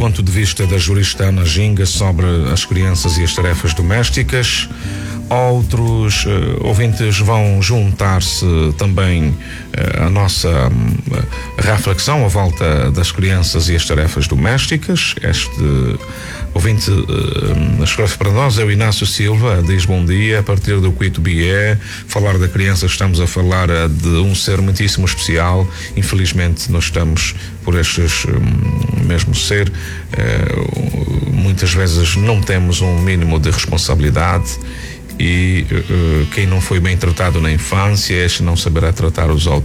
ponto de vista da jurista Ana Ginga sobre as crianças e as tarefas domésticas. Outros ouvintes vão juntar-se também à nossa reflexão à volta das crianças e as tarefas domésticas. Este ouvinte escreve para nós, é o Inácio Silva, diz bom dia, a partir do Cuito Bié, falar da criança, estamos a falar de um ser muitíssimo especial. Infelizmente nós estamos por estes mesmo ser, muitas vezes não temos um mínimo de responsabilidade. E quem não foi bem tratado na infância, este não saberá tratar os outros.